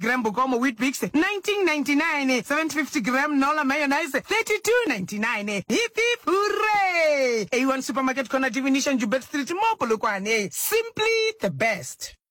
gram Bukomo wheat bix, 19.99. 750 gram Nola mayonnaise, 32.99. Hip hip hooray! A1 supermarket corner definition Jubet Street Mopolokwane. Simply the best.